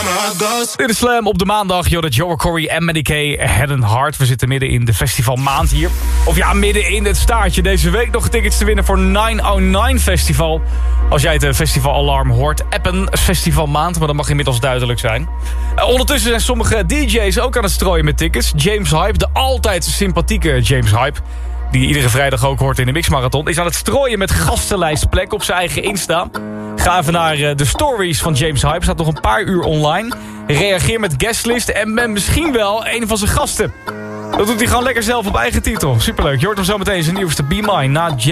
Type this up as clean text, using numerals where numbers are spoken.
Dit is Slam op de maandag. Joh, dat Joe Corey en Maddie K. Head and Heart. We zitten midden in de festivalmaand hier. Of ja, midden in het staartje. Deze week nog tickets te winnen voor 909 Festival. Als jij het festivalalarm hoort. Appen festivalmaand, maar dat mag inmiddels duidelijk zijn. Ondertussen zijn sommige DJ's ook aan het strooien met tickets. James Hype, de altijd sympathieke James Hype, die je iedere vrijdag ook hoort in de Mixmarathon, is aan het strooien met gastenlijstplek op zijn eigen Insta. Ga even naar de stories van James Hype. Staat nog een paar uur online. Reageer met guestlist en ben misschien wel een van zijn gasten. Dat doet hij gewoon lekker zelf op eigen titel. Superleuk. Je hoort hem zo meteen zijn nieuwste Be Mine na